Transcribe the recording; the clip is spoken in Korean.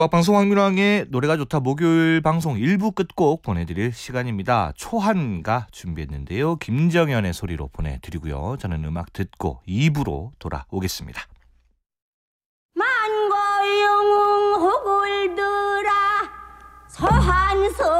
방송 황민왕의 노래가 좋다 목요일 방송 1부 끝곡 보내드릴 시간입니다. 초한가 준비했는데요. 김정현의 소리로 보내드리고요. 저는 음악 듣고 2부로 돌아오겠습니다.